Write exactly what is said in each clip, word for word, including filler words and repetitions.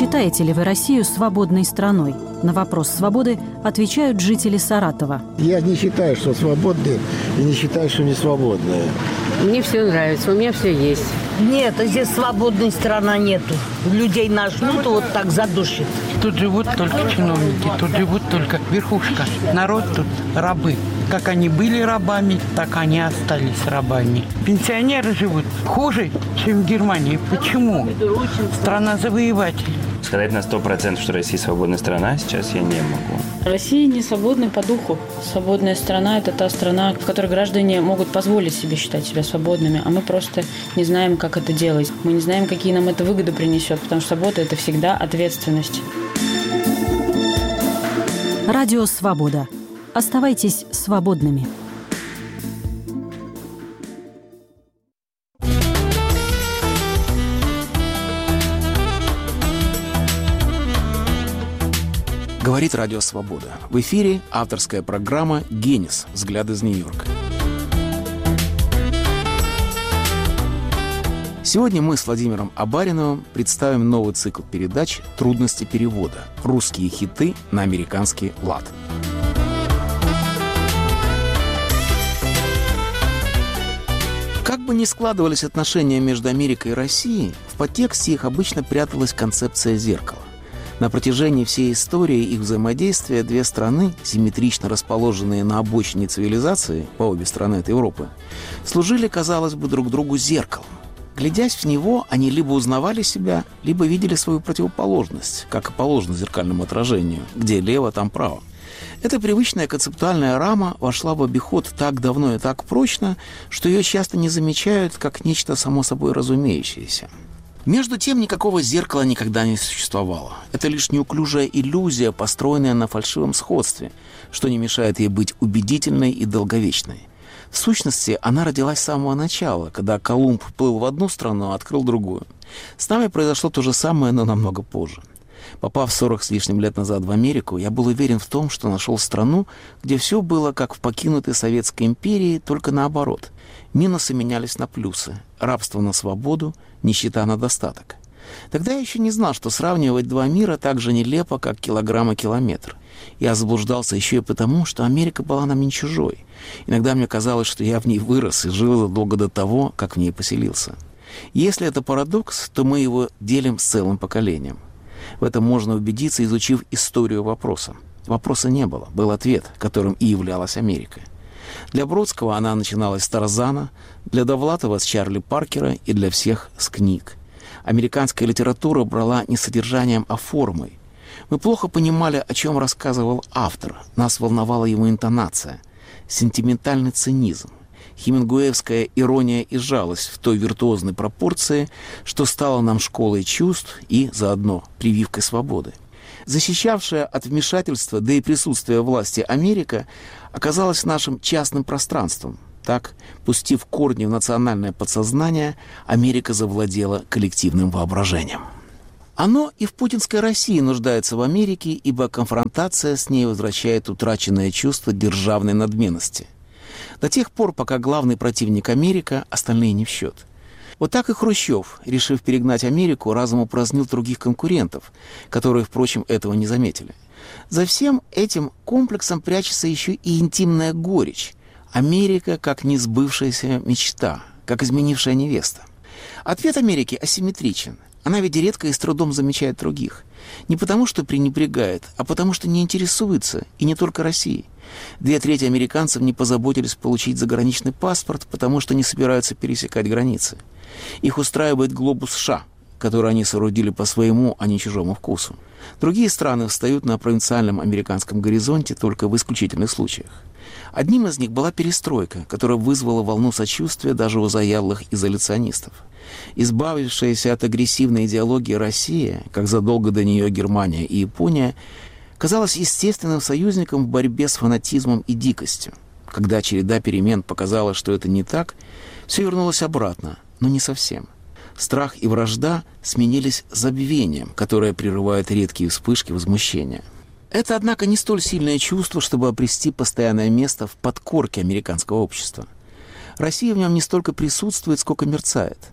Считаете ли вы Россию свободной страной? На вопрос свободы отвечают жители Саратова. Я не считаю, что свободные, и не считаю, что не свободные. Мне все нравится, у меня все есть. Нет, здесь свободной страны нету. Людей нажмут, вот так задушит. Тут живут только чиновники, тут живут только верхушка. Народ тут рабы. Как они были рабами, так они остались рабами. Пенсионеры живут хуже, чем в Германии. Почему? Страна завоевателей. Сказать на сто процентов, что Россия свободная страна, сейчас я не могу. Россия не свободна по духу. Свободная страна – это та страна, в которой граждане могут позволить себе считать себя свободными, а мы просто не знаем, как это делать. Мы не знаем, какие нам это выгоды принесет, потому что свобода – это всегда ответственность. Радио «Свобода». Оставайтесь свободными. Говорит Радио Свобода. В эфире авторская программа «Генис. Взгляд из Нью-Йорка». Сегодня мы с Владимиром Абариновым представим новый цикл передач «Трудности перевода. Русские хиты на американский лад». Как бы ни складывались отношения между Америкой и Россией, в подтексте их обычно пряталась концепция зеркала. На протяжении всей истории их взаимодействия две страны, симметрично расположенные на обочине цивилизации, по обе стороны от Европы, служили, казалось бы, друг другу зеркалом. Глядясь в него, они либо узнавали себя, либо видели свою противоположность, как и положено зеркальному отражению, где лево, там право. Эта привычная концептуальная рама вошла в обиход так давно и так прочно, что ее часто не замечают как нечто само собой разумеющееся. Между тем, никакого зеркала никогда не существовало. Это лишь неуклюжая иллюзия, построенная на фальшивом сходстве, что не мешает ей быть убедительной и долговечной. В сущности, она родилась с самого начала, когда Колумб плыл в одну страну, а открыл другую. С нами произошло то же самое, но намного позже. Попав сорок с лишним лет назад в Америку, я был уверен в том, что нашел страну, где все было как в покинутой Советской империи, только наоборот. Минусы менялись на плюсы, рабство на свободу, нищета на достаток. Тогда я еще не знал, что сравнивать два мира так же нелепо, как килограмм и километр. Я заблуждался еще и потому, что Америка была нам не чужой. Иногда мне казалось, что я в ней вырос и жил задолго до того, как в ней поселился. Если это парадокс, то мы его делим с целым поколением. В этом можно убедиться, изучив историю вопроса. Вопроса не было, был ответ, которым и являлась Америка. Для Бродского она начиналась с Тарзана, для Довлатова с Чарли Паркера и для всех с книг. Американская литература брала не содержанием, а формой. Мы плохо понимали, о чем рассказывал автор. Нас волновала его интонация, сентиментальный цинизм, хемингуэевская ирония и жалость в той виртуозной пропорции, что стало нам школой чувств и, заодно, прививкой свободы. Защищавшая от вмешательства, да и присутствия власти Америка, оказалась нашим частным пространством. Так, пустив корни в национальное подсознание, Америка завладела коллективным воображением. Оно и в путинской России нуждается в Америке, ибо конфронтация с ней возвращает утраченное чувство державной надменности. До тех пор, пока главный противник Америка, остальные не в счет. Вот так и Хрущев, решив перегнать Америку, разом упразднил других конкурентов, которые, впрочем, этого не заметили. За всем этим комплексом прячется еще и интимная горечь. Америка как несбывшаяся мечта, как изменившая невеста. Ответ Америки асимметричен. Она ведь редко и с трудом замечает других. Не потому, что пренебрегает, а потому, что не интересуется, и не только Россией. Две трети американцев не позаботились получить заграничный паспорт, потому что не собираются пересекать границы. Их устраивает глобус США, который они соорудили по своему, а не чужому вкусу. Другие страны встают на провинциальном американском горизонте только в исключительных случаях. Одним из них была перестройка, которая вызвала волну сочувствия даже у заядлых изоляционистов. Избавившаяся от агрессивной идеологии Россия, как задолго до нее Германия и Япония, казалась естественным союзником в борьбе с фанатизмом и дикостью. Когда череда перемен показала, что это не так, все вернулось обратно, но не совсем. Страх и вражда сменились забвением, которое прерывает редкие вспышки возмущения. Это, однако, не столь сильное чувство, чтобы обрести постоянное место в подкорке американского общества. Россия в нем не столько присутствует, сколько мерцает.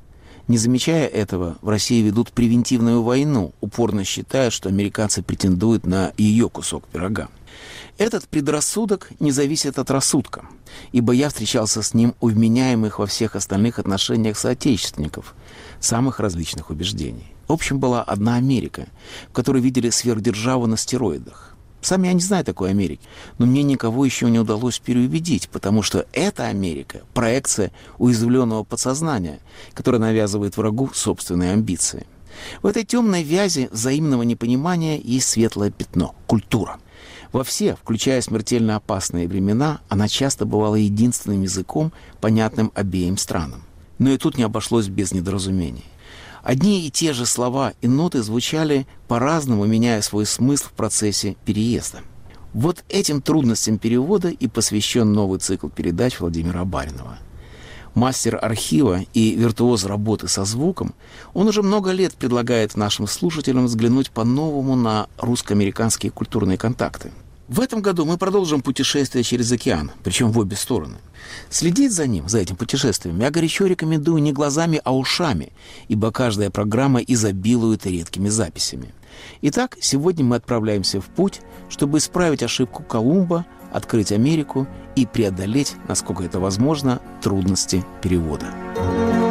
Не замечая этого, в России ведут превентивную войну, упорно считая, что американцы претендуют на ее кусок пирога. Этот предрассудок не зависит от рассудка, ибо я встречался с ним у вменяемых во всех остальных отношениях соотечественников самых различных убеждений. В общем, была одна Америка, в которой видели сверхдержаву на стероидах. Сам я не знаю такой Америки, но мне никого еще не удалось переубедить, потому что эта Америка – проекция уязвленного подсознания, которая навязывает врагу собственные амбиции. В этой темной вязи взаимного непонимания есть светлое пятно – культура. Во все, включая смертельно опасные времена, она часто бывала единственным языком, понятным обеим странам. Но и тут не обошлось без недоразумений. Одни и те же слова и ноты звучали по-разному, меняя свой смысл в процессе переезда. Вот этим трудностям перевода и посвящен новый цикл передач Владимира Баринова. Мастер архива и виртуоз работы со звуком, он уже много лет предлагает нашим слушателям взглянуть по-новому на русско-американские культурные контакты. В этом году мы продолжим путешествие через океан, причем в обе стороны. Следить за ним, за этим путешествием, я горячо рекомендую не глазами, а ушами, ибо каждая программа изобилует редкими записями. Итак, сегодня мы отправляемся в путь, чтобы исправить ошибку Колумба, открыть Америку и преодолеть, насколько это возможно, трудности перевода.